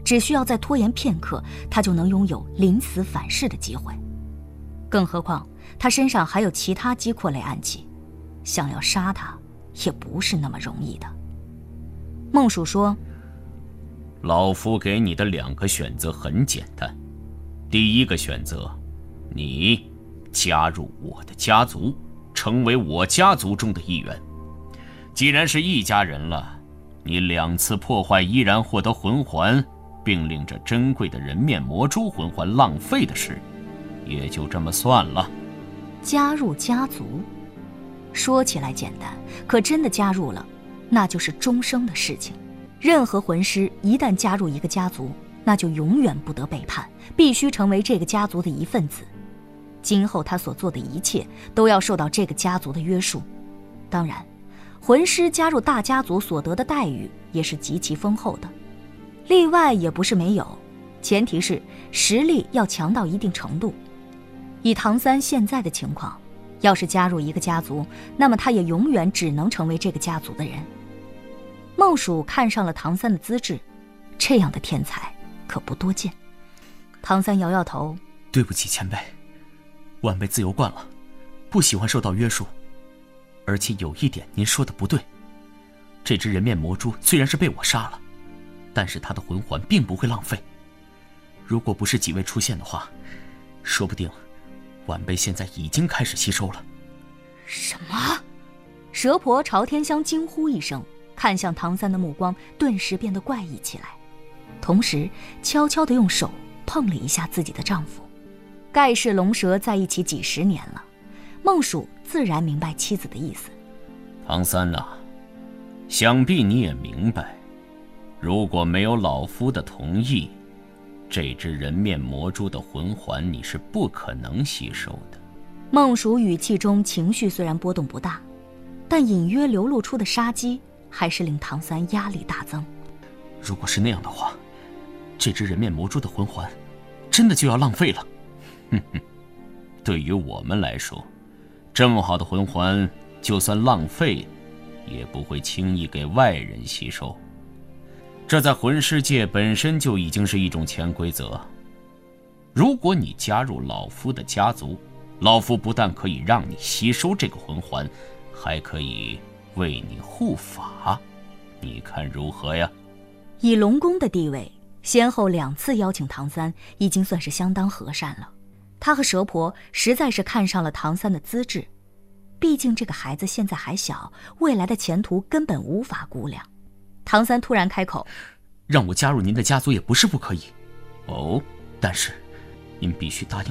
只需要再拖延片刻，他就能拥有临死反噬的机会。更何况他身上还有其他击阔类暗器，想要杀他也不是那么容易的。孟蜀说： 老夫给你的2个选择很简单，第一个选择，你加入我的家族，成为我家族中的一员。既然是一家人了，你2次破坏依然获得魂环，并令这珍贵的人面魔蛛魂环浪费的事，也就这么算了。 加入家族，说起来简单，可真的加入了，那就是终生的事情。任何魂师一旦加入一个家族，那就永远不得背叛，必须成为这个家族的一份子。今后他所做的一切都要受到这个家族的约束。当然，魂师加入大家族所得的待遇也是极其丰厚的，例外也不是没有，前提是实力要强到一定程度。以唐三现在的情况，要是加入一个家族，那么他也永远只能成为这个家族的人。孟蜀看上了唐三的资质，这样的天才可不多见。唐三摇摇头： 对不起前辈，晚辈自由惯了，不喜欢受到约束。而且有一点您说的不对，这只人面魔蛛虽然是被我杀了，但是它的魂环并不会浪费。如果不是几位出现的话，说不定晚辈现在已经开始吸收了。 什么？蛇婆朝天香惊呼一声，看向唐三的目光顿时变得怪异起来，同时悄悄地用手碰了一下自己的丈夫。盖世龙蛇在一起几十年了，孟蜀自然明白妻子的意思。 唐三啊，想必你也明白，如果没有老夫的同意，这只人面魔蛛的魂环你是不可能吸收的。 孟蜀语气中情绪虽然波动不大，但隐约流露出的杀机还是令唐三压力大增。 如果是那样的话，这只人面魔蛛的魂环真的就要浪费了。 哼哼，对于我们来说，这么好的魂环就算浪费也不会轻易给外人吸收，这在魂师界本身就已经是一种潜规则。如果你加入老夫的家族，老夫不但可以让你吸收这个魂环，还可以为你护法，你看如何呀？ 以龙宫的地位，先后2次邀请唐三，已经算是相当和善了。他和蛇婆实在是看上了唐三的资质，毕竟这个孩子现在还小，未来的前途根本无法估量。唐三突然开口： 让我加入您的家族也不是不可以。 哦， 但是您必须答应